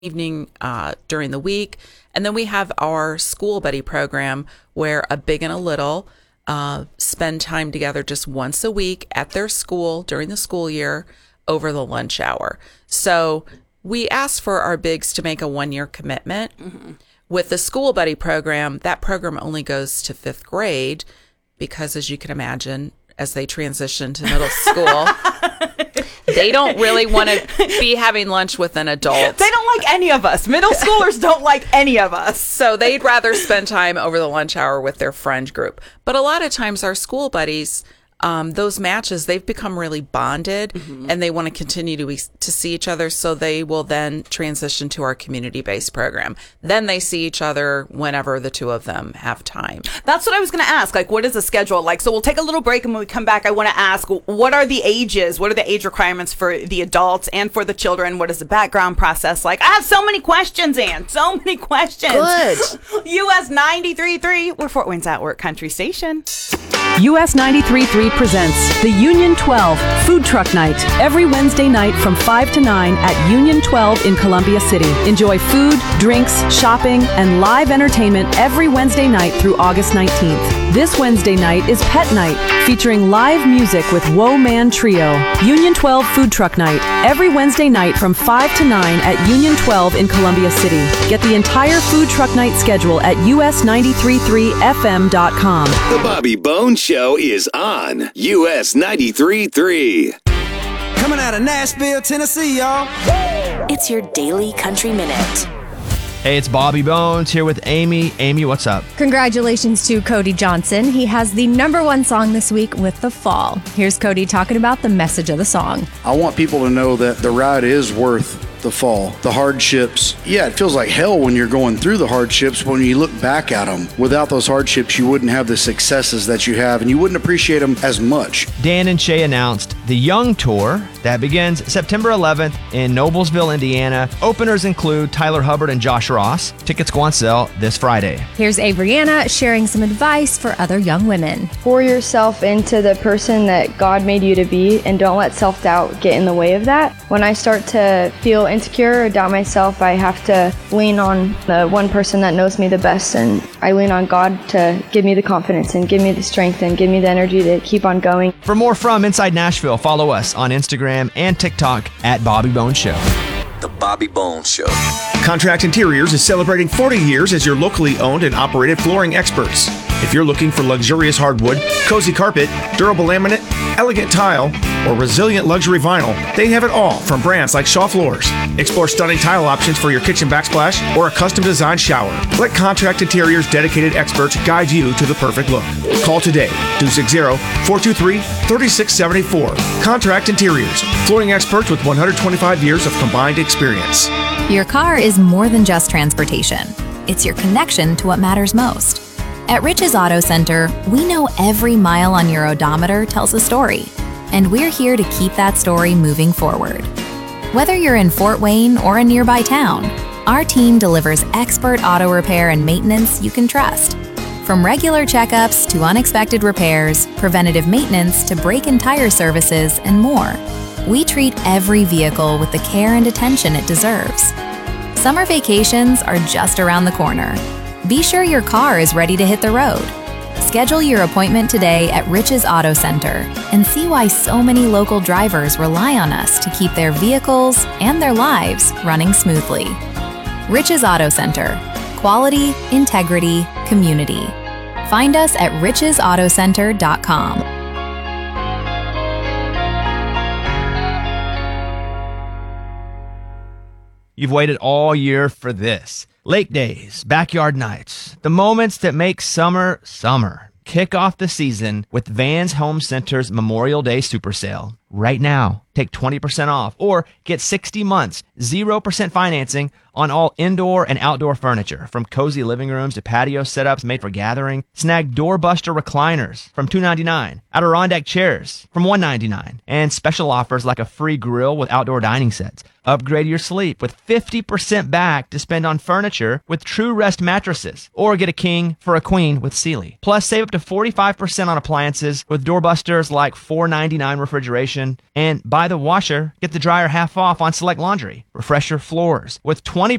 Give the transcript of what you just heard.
evening during the week. And then we have our school buddy program where a big and a little spend time together just once a week at their school during the school year over the lunch hour. So we ask for our bigs to make a 1-year commitment. Mm-hmm. With the school buddy program, that program only goes to 5th grade because, as you can imagine, as they transition to middle school, they don't really want to be having lunch with an adult. They don't like any of us. Middle schoolers don't like any of us. So they'd rather spend time over the lunch hour with their friend group. But a lot of times our school buddies, those matches, they've become really bonded, mm-hmm. and they want to continue to see each other. So they will then transition to our community-based program. Then they see each other whenever the two of them have time. That's what I was going to ask. Like, what is the schedule like? So we'll take a little break, and when we come back, I want to ask, what are the ages? What are the age requirements for the adults and for the children? What is the background process like? I have so many questions, Ann. So many questions. Good. US 93.3. We're Fort Wayne's At Work Country Station. US 93.3 presents the Union 12 Food Truck Night every Wednesday night from 5 to 9 at Union 12 in Columbia City. Enjoy food, drinks, shopping, and live entertainment every Wednesday night through August 19th. This Wednesday night is Pet Night, featuring live music with Woe Man Trio. Union 12 Food Truck Night every Wednesday night from 5 to 9 at Union 12 in Columbia City. Get the entire Food Truck Night schedule at us933fm.com. The Bobby Bones Show is on US 93.3. Coming out of Nashville, Tennessee, y'all. It's your daily country minute. Hey, it's Bobby Bones here with Amy. Amy, what's up? Congratulations to Cody Johnson. He has the #1 song this week with The Fall. Here's Cody talking about the message of the song. I want people to know that the ride is worth the fall, the hardships. Yeah, it feels like hell when you're going through the hardships. When you look back at them, without those hardships, you wouldn't have the successes that you have, and you wouldn't appreciate them as much. Dan and Shay announced the Young Tour that begins September 11th in Noblesville, Indiana. Openers include Tyler Hubbard and Josh Ross. Tickets go on sale this Friday. Here's Abrianna sharing some advice for other young women. Pour yourself into the person that God made you to be, and don't let self-doubt get in the way of that. When I start to feel insecure or doubt myself, I have to lean on the one person that knows me the best, and I lean on God to give me the confidence and give me the strength and give me the energy to keep on going. For more from Inside Nashville, follow us on Instagram and TikTok at Bobby Bones Show. The Bobby Bones Show. Contract Interiors is celebrating 40 years as your locally owned and operated flooring experts. If you're looking for luxurious hardwood, cozy carpet, durable laminate, elegant tile, or resilient luxury vinyl, they have it all from brands like Shaw Floors. Explore stunning tile options for your kitchen backsplash or a custom designed shower. Let Contract Interiors' dedicated experts guide you to the perfect look. Call today, 260-423-3674. Contract Interiors, flooring experts with 125 years of combined experience. Your car is more than just transportation. It's your connection to what matters most. At Rich's Auto Center, we know every mile on your odometer tells a story, and we're here to keep that story moving forward. Whether you're in Fort Wayne or a nearby town, our team delivers expert auto repair and maintenance you can trust. From regular checkups to unexpected repairs, preventative maintenance to brake and tire services, and more, we treat every vehicle with the care and attention it deserves. Summer vacations are just around the corner. Be sure your car is ready to hit the road. Schedule your appointment today at Rich's Auto Center and see why so many local drivers rely on us to keep their vehicles and their lives running smoothly. Rich's Auto Center. Quality, integrity, community. Find us at richesautocenter.com. You've waited all year for this. Lake days, backyard nights, the moments that make summer, summer. Kick off the season with Vans Home Center's Memorial Day Super Sale. Right now, take 20% off or get 60 months, 0% financing on all indoor and outdoor furniture, from cozy living rooms to patio setups made for gathering. Snag doorbuster recliners from $299, Adirondack chairs from $199, and special offers like a free grill with outdoor dining sets. Upgrade your sleep with 50% back to spend on furniture with True Rest mattresses, or get a king for a queen with Sealy. Plus, save up to 45% on appliances with doorbusters like $4.99 refrigeration subscription. And buy the washer, get the dryer half off on select laundry. Refresh your floors with 20%